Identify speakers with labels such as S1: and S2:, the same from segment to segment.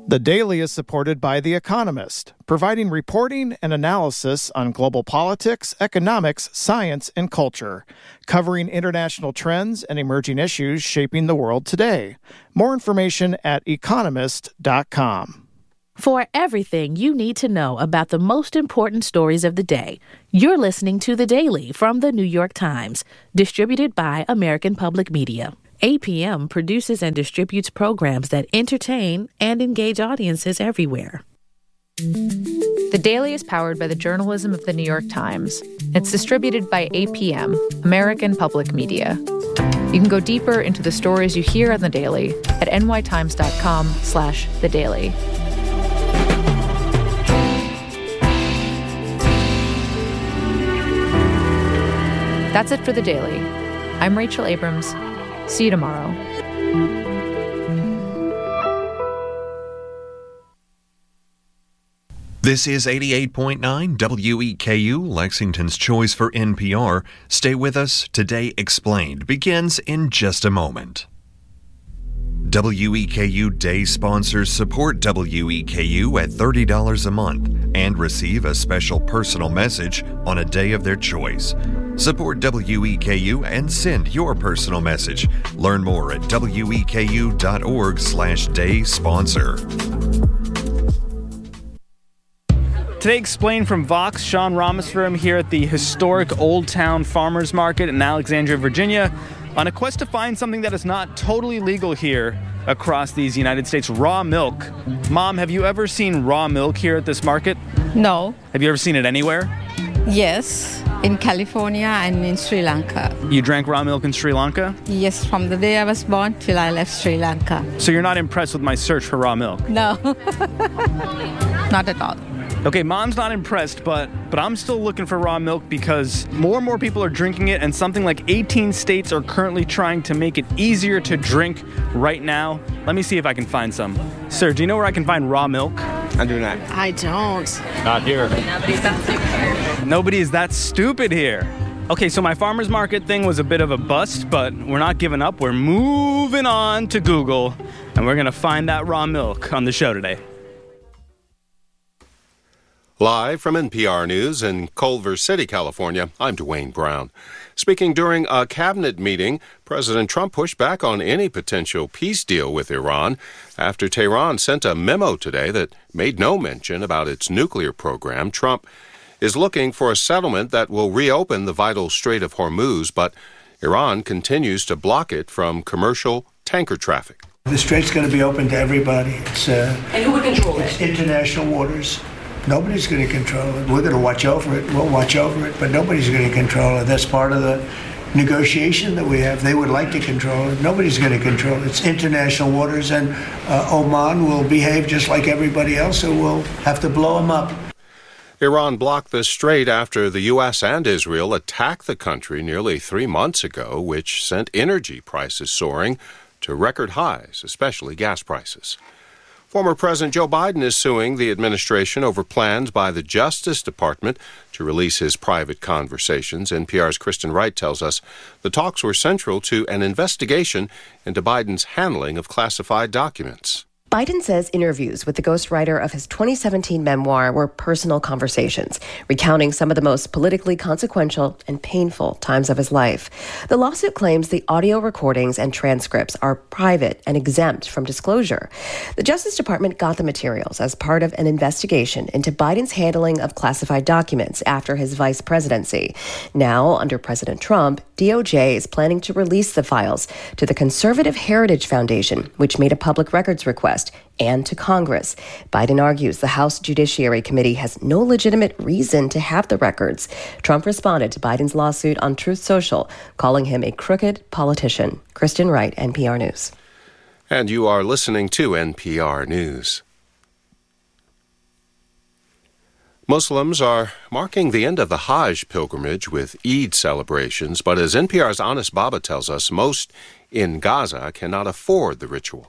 S1: The Daily is supported by The Economist, providing reporting and analysis on global politics, economics, science, and culture, covering international trends and emerging issues shaping the world today. More information at economist.com.
S2: For everything you need to know about the most important stories of the day, you're listening to The Daily from The New York Times, distributed by American Public Media. APM produces and distributes programs that entertain and engage audiences everywhere.
S3: The Daily is powered by the journalism of The New York Times. It's distributed by APM, American Public Media. You can go deeper into the stories you hear on The Daily at nytimes.com/The Daily. That's it for The Daily. I'm Rachel Abrams. See you tomorrow.
S4: This is 88.9 WEKU, Lexington's choice for NPR. Stay with us. Today Explained begins in just a moment. WEKU Day sponsors support WEKU at $30 a month and receive a special personal message on a day of their choice. Support WEKU and send your personal message. Learn more at weku.org/day sponsor.
S5: Today Explained from Vox, Sean Rameswaram here at the historic Old Town Farmers Market in Alexandria, Virginia, on a quest to find something that is not totally legal here across these United States: raw milk. Mom, have you ever seen raw milk here at this market?
S6: No.
S5: Have you ever seen it anywhere?
S6: Yes, in California and in Sri Lanka.
S5: You drank raw milk in Sri Lanka?
S6: Yes, from the day I was born till I left Sri Lanka.
S5: So you're not impressed with my search for raw milk?
S6: No, not at all.
S5: Okay, Mom's not impressed, but I'm still looking for raw milk because more and more people are drinking it, and something like 18 states are currently trying to make it easier to drink right now. Let me see if I can find some. Sir, do you know where I can find raw milk?
S7: I do not.
S8: I don't.
S7: Not here.
S8: Nobody's that stupid here.
S5: Nobody is that stupid here. Okay, so my farmer's market thing was a bit of a bust, but we're not giving up. We're moving on to Google, and we're going to find that raw milk on the show today.
S9: Live from NPR News in Culver City, California, I'm Dwayne Brown. Speaking during a cabinet meeting, President Trump pushed back on any potential peace deal with Iran after Tehran sent a memo today that made no mention about its nuclear program. Trump is looking for a settlement that will reopen the vital Strait of Hormuz, but Iran continues to block it from commercial tanker traffic.
S10: The strait's going to be open to everybody.
S8: And who would control it?
S10: It's international waters. Nobody's going to control it. We're going to watch over it. We'll watch over it, but nobody's going to control it. That's part of the negotiation that we have. They would like to control it. Nobody's going to control it. It's international waters, and Oman will behave just like everybody else, so we'll have to blow them up.
S9: Iran blocked the strait after the U.S. and Israel attacked the country nearly 3 months ago, which sent energy prices soaring to record highs, especially gas prices. Former President Joe Biden is suing the administration over plans by the Justice Department to release his private conversations. NPR's Kristen Wright tells us the talks were central to an investigation into Biden's handling of classified documents.
S11: Biden says interviews with the ghostwriter of his 2017 memoir were personal conversations, recounting some of the most politically consequential and painful times of his life. The lawsuit claims the audio recordings and transcripts are private and exempt from disclosure. The Justice Department got the materials as part of an investigation into Biden's handling of classified documents after his vice presidency. Now, under President Trump, DOJ is planning to release the files to the Conservative Heritage Foundation, which made a public records request, and to Congress. Biden argues the House Judiciary Committee has no legitimate reason to have the records. Trump responded to Biden's lawsuit on Truth Social, calling him a crooked politician. Kristen Wright, NPR News.
S9: And you are listening to NPR News. Muslims are marking the end of the Hajj pilgrimage with Eid celebrations, but as NPR's Anas Baba tells us, most in Gaza cannot afford the ritual.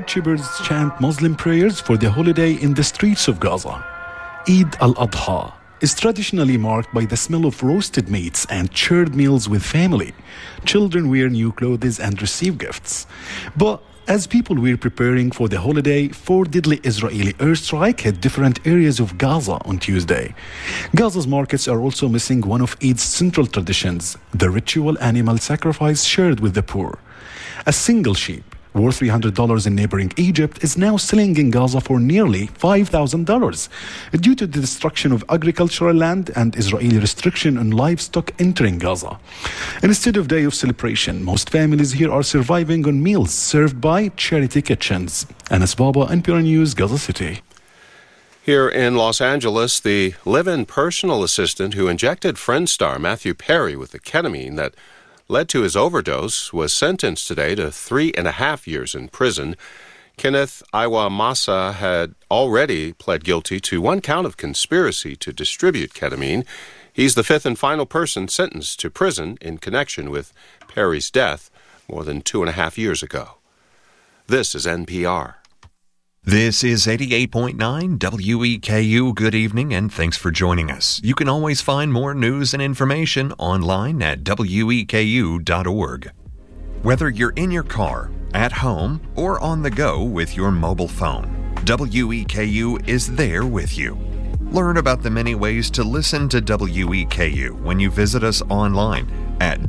S12: Worshippers chant Muslim prayers for the holiday in the streets of Gaza. Eid al-Adha,
S7: is traditionally marked by the smell of roasted meats and shared meals with family. Children wear new clothes and receive gifts. But as people were preparing for the holiday, 4 deadly Israeli airstrikes hit different areas of Gaza on Tuesday. Gaza's markets are also missing one of Eid's central traditions, the ritual animal sacrifice shared with the poor. A single sheep, worth $300 in neighboring Egypt, is now selling in Gaza for nearly $5,000 due to the destruction of agricultural land and Israeli restriction on livestock entering Gaza. Instead of day of celebration, most families here are surviving on meals served by charity kitchens. Anas Baba, NPR News, Gaza City.
S9: Here in Los Angeles, the live-in personal assistant who injected Friends star Matthew Perry with the ketamine that led to his overdose was sentenced today to 3.5 years in prison. Kenneth Iwamasa had already pled guilty to 1 count of conspiracy to distribute ketamine. He's the 5th and final person sentenced to prison in connection with Perry's death more than 2.5 years ago. This is NPR.
S4: This is 88.9 WEKU. Good evening, and thanks for joining us. You can always find more news and information online at weku.org. Whether you're in your car, at home, or on the go with your mobile phone, WEKU is there with you. Learn about the many ways to listen to WEKU when you visit us online at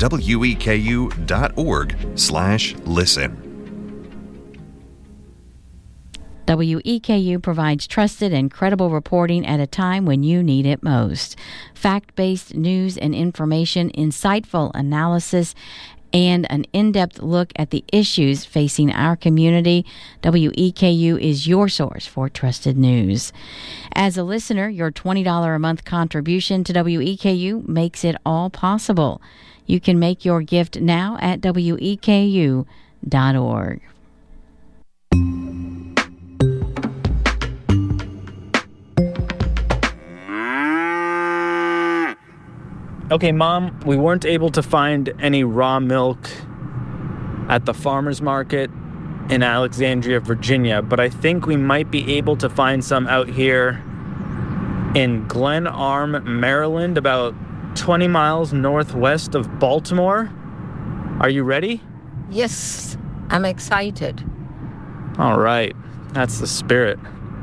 S4: weku.org/listen.
S12: WEKU provides trusted and credible reporting at a time when you need it most. Fact-based news and information, insightful analysis, and an in-depth look at the issues facing our community. WEKU is your source for trusted news. As a listener, your $20 a month contribution to WEKU makes it all possible. You can make your gift now at weku.org.
S5: Okay, Mom, we weren't able to find any raw milk at the farmer's market in Alexandria, Virginia, but I think we might be able to find some out here in Glen Arm, Maryland, about 20 miles northwest of Baltimore. Are you ready?
S6: Yes, I'm excited.
S5: All right, that's the spirit.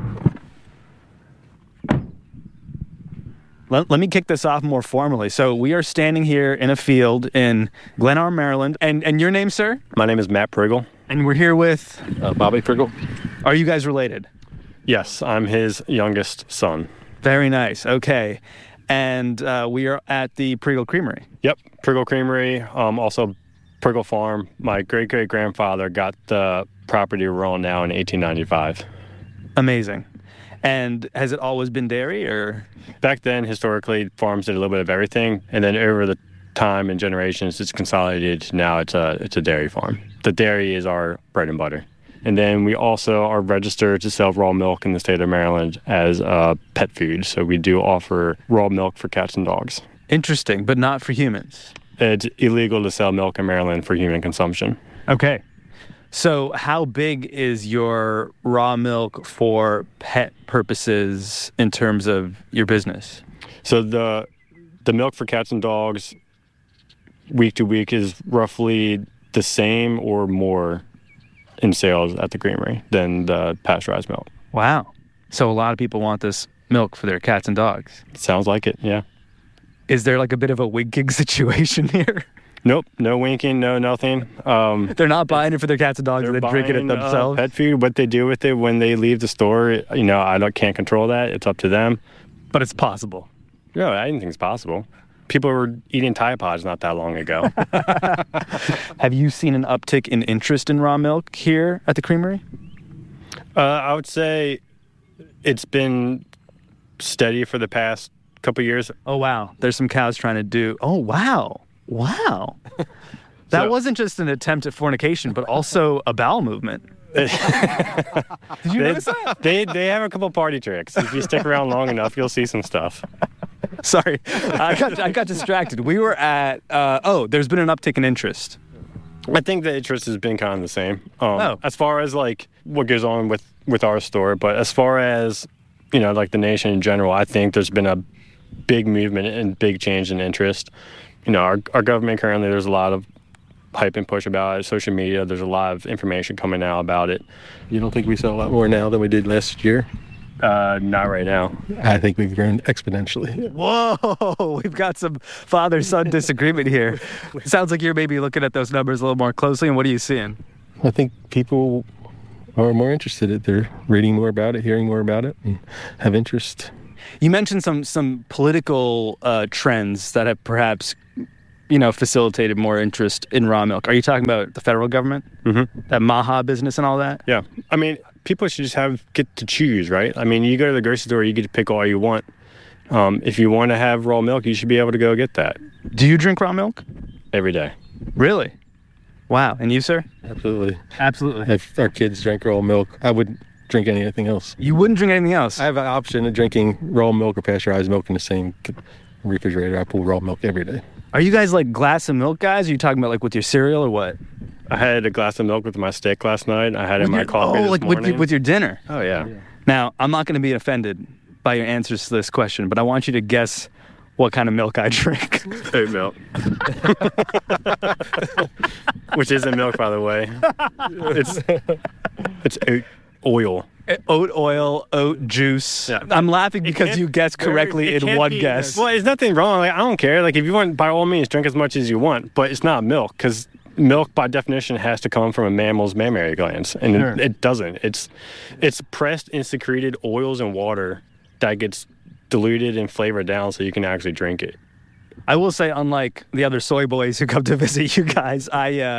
S5: Let me kick this off more formally. So we are standing here in a field in Glen Arm, Maryland. And your name, sir?
S13: My name is Matt Priggle.
S5: And we're here with?
S13: Bobby Priggle.
S5: Are you guys related?
S13: Yes, I'm his youngest son.
S5: Very nice. Okay. And we are at the Priggle Creamery.
S13: Yep, Priggle Creamery, also Priggle Farm. My great-great-grandfather got the property we're on now in 1895.
S5: Amazing. And has it always been dairy, or?
S13: Back then, historically, farms did a little bit of everything, and then over the time and generations, it's consolidated. Now it's a dairy farm. The dairy is our bread and butter. And then we also are registered to sell raw milk in the state of Maryland as pet food. So we do offer raw milk for cats and dogs.
S5: Interesting, but not for humans.
S13: It's illegal to sell milk in Maryland for human consumption.
S5: Okay. So how big is your raw milk for pet purposes in terms of your business?
S13: So the milk for cats and dogs week to week is roughly the same or more in sales at the creamery than the pasteurized milk.
S5: Wow. So a lot of people want this milk for their cats and dogs.
S13: Sounds like it, yeah.
S5: Is there like a bit of a winking situation here?
S13: Nope, no winking, no nothing.
S5: They're not buying it for their cats and dogs, they're drinking it themselves?
S13: Pet food, what they do with it when they leave the store, I can't control that. It's up to them.
S5: But it's possible.
S13: No, I didn't think it's possible. People were eating Tide Pods not that long ago.
S5: Have you seen an uptick in interest in raw milk here at the creamery?
S13: I would say it's been steady for the past couple years.
S5: Oh, wow. There's some cows trying to do... Oh, wow. Wow. That wasn't just an attempt at fornication, but also a bowel movement. Did you notice that?
S13: They have a couple party tricks. If you stick around long enough, you'll see some stuff.
S5: Sorry. I got distracted. We were at... there's been an uptick in interest.
S13: I think the interest has been kind of the same. As far as like what goes on with our store, but as far as, like the nation in general, I think there's been a big movement and big change in interest. You know, our government currently, there's a lot of hype and push about it. Social media, there's a lot of information coming out about it.
S14: You don't think we sell a lot more now than we did last year?
S13: Not right now.
S14: I think we've grown exponentially.
S5: Whoa, we've got some father-son disagreement here. Sounds like you're maybe looking at those numbers a little more closely, and what are you seeing?
S14: I think people are more interested. They're reading more about it, hearing more about it, and have interest.
S5: You mentioned some political trends that have perhaps, facilitated more interest in raw milk. Are you talking about the federal government?
S13: Mm-hmm.
S5: That Maha business and all that?
S13: Yeah. I mean, people should just get to choose, right? I mean, you go to the grocery store, you get to pick all you want. If you want to have raw milk, you should be able to go get that.
S5: Do you drink raw milk?
S13: Every day.
S5: Really? Wow. And you, sir?
S14: Absolutely.
S5: Absolutely.
S14: If our kids drank raw milk, I wouldn't drink anything else.
S5: You wouldn't drink anything else?
S14: I have an option of drinking raw milk or pasteurized milk in the same refrigerator. I pull raw milk every day.
S5: Are you guys like glass of milk guys? Are you talking about like with your cereal or what?
S13: I had a glass of milk with my steak last night. I had it in my coffee this morning.
S5: With your dinner?
S13: Oh, yeah.
S5: Now, I'm not going to be offended by your answers to this question, but I want you to guess what kind of milk I drink.
S13: Oat milk. Which isn't milk, by the way. It's oat oil.
S5: Oat oil, oat juice. Yeah. I'm laughing because you guessed correctly in one guess.
S13: Well, there's nothing wrong. Like, I don't care. Like, if you want, by all means, drink as much as you want, but it's not milk, because milk, by definition, has to come from a mammal's mammary glands, and sure. It doesn't. It's pressed and secreted oils and water that gets diluted and flavored down so you can actually drink it.
S5: I will say, unlike the other soy boys who come to visit you guys,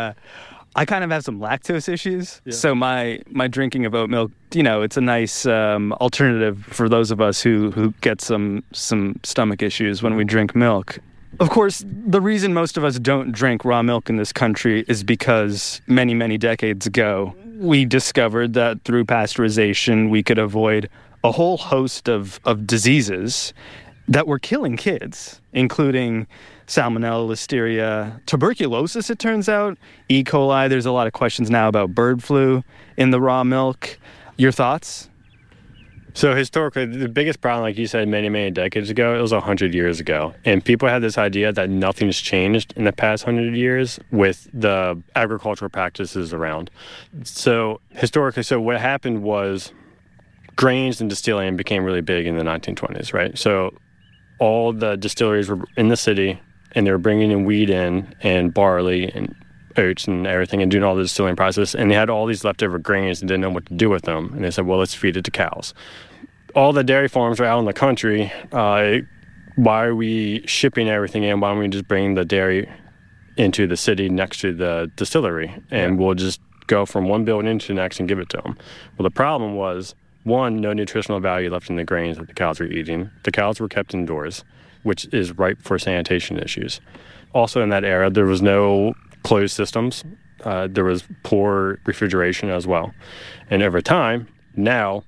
S5: I kind of have some lactose issues. Yeah. So my drinking of oat milk, it's a nice alternative for those of us who get some stomach issues when we drink milk. Of course, the reason most of us don't drink raw milk in this country is because many, many decades ago, we discovered that through pasteurization, we could avoid a whole host of diseases that were killing kids, including Salmonella, Listeria, tuberculosis, it turns out, E. coli. There's a lot of questions now about bird flu in the raw milk. Your thoughts?
S13: So historically, the biggest problem, like you said, many, many decades ago, it was 100 years ago. And people had this idea that nothing's changed in the past 100 years with the agricultural practices around. So historically, what happened was grains and distilling became really big in the 1920s, right? So all the distilleries were in the city, and they were bringing in wheat and barley and oats and everything and doing all the distilling process. And they had all these leftover grains and didn't know what to do with them. And they said, well, let's feed it to cows. All the dairy farms are out in the country. Why are we shipping everything in? Why don't we just bring the dairy into the city next to the distillery? And we'll just go from one building to the next and give it to them. Well, the problem was, one, no nutritional value left in the grains that the cows were eating. The cows were kept indoors, which is ripe for sanitation issues. Also in that era, there was no closed systems. There was poor refrigeration as well. And over time, now,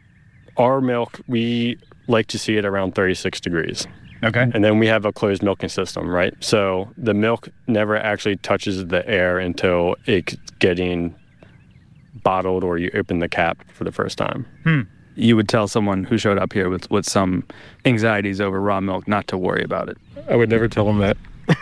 S13: our milk, we like to see it around 36 degrees.
S5: Okay.
S13: And then we have a closed milking system, right? So the milk never actually touches the air until it's getting bottled or you open the cap for the first time.
S5: You would tell someone who showed up here with some anxieties over raw milk not to worry about it.
S14: I would never tell them that.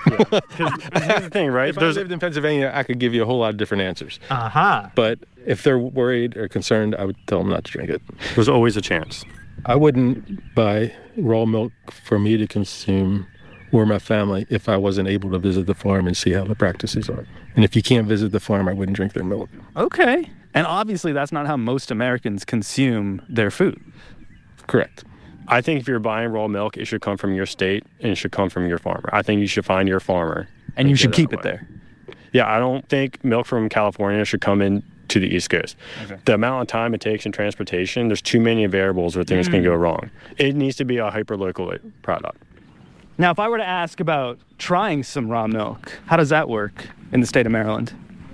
S13: Here's the thing, right?
S14: If I lived in Pennsylvania, I could give you a whole lot of different answers.
S5: Uh-huh.
S14: But if they're worried or concerned, I would tell them not to drink it.
S13: There's always a chance.
S14: I wouldn't buy raw milk for me to consume or my family if I wasn't able to visit the farm and see how the practices are. And if you can't visit the farm, I wouldn't drink their milk.
S5: Okay. And obviously that's not how most Americans consume their food.
S14: Correct.
S13: I think if you're buying raw milk, it should come from your state and it should come from your farmer. I think you should find your farmer.
S5: And you should keep it there.
S13: Yeah, I don't think milk from California should come in to the East Coast. Okay. The amount of time it takes in transportation, there's too many variables where things can go wrong. It needs to be a hyper-local product.
S5: Now, if I were to ask about trying some raw milk, how does that work in the state of Maryland?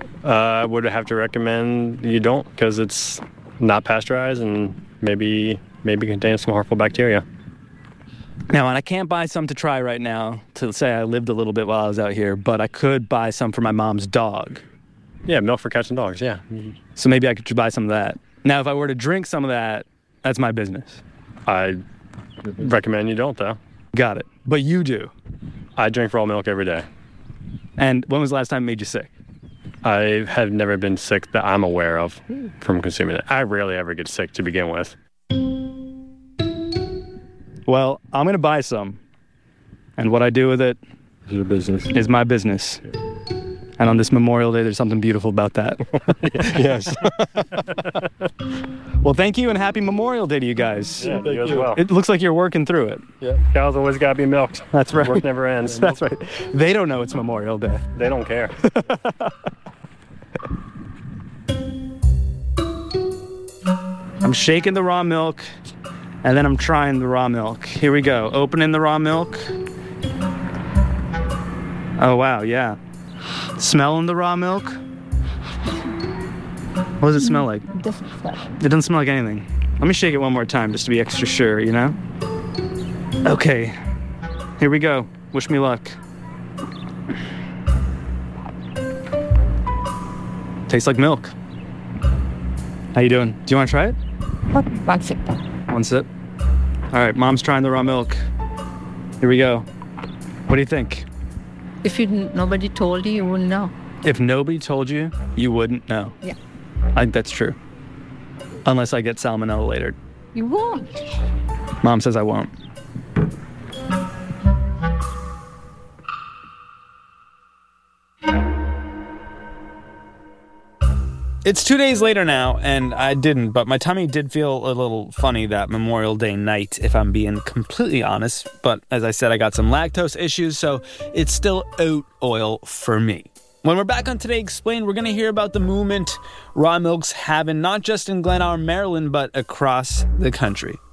S13: I would have to recommend you don't, because it's not pasteurized and maybe contains some harmful bacteria.
S5: Now, and I can't buy some to try right now to say I lived a little bit while I was out here, but I could buy some for my mom's dog.
S13: Yeah, milk for cats and dogs, yeah.
S5: So maybe I could buy some of that. Now, if I were to drink some of that, that's my business.
S13: I recommend you don't, though.
S5: Got it. But you do.
S13: I drink raw milk every day.
S5: And when was the last time it made you sick?
S13: I have never been sick that I'm aware of from consuming it. I rarely ever get sick to begin with.
S5: Well, I'm going to buy some. And what I do with it is my business. And on this Memorial Day, there's something beautiful about that.
S14: Yes.
S5: Well, thank you and happy Memorial Day to you guys.
S13: Yeah, you as well.
S5: It looks like you're working through it.
S13: Yeah. Cows always got to be milked.
S5: That's right.
S13: Work never ends.
S5: That's right. They don't know it's Memorial Day.
S13: They don't care.
S5: I'm shaking the raw milk, and then I'm trying the raw milk. Here we go. Opening the raw milk. Oh, wow, yeah. Smelling the raw milk. What does it smell like?
S6: It doesn't smell.
S5: It doesn't smell like anything. Let me shake it one more time just to be extra sure, you know? Okay. Here we go. Wish me luck. Tastes like milk. How you doing? Do you want to try it?
S6: One sip.
S5: One sip. All right, Mom's trying the raw milk. Here we go. What do you think?
S6: If nobody told you, you wouldn't know.
S5: If nobody told you, you wouldn't know.
S6: Yeah.
S5: I think that's true. Unless I get salmonella later.
S6: You won't.
S5: Mom says I won't. It's 2 days later now, and I didn't, but my tummy did feel a little funny that Memorial Day night, if I'm being completely honest. But as I said, I got some lactose issues, so it's still oat oil for me. When we're back on Today Explained, we're going to hear about the movement raw milk's having, not just in Glen Auburn, Maryland, but across the country.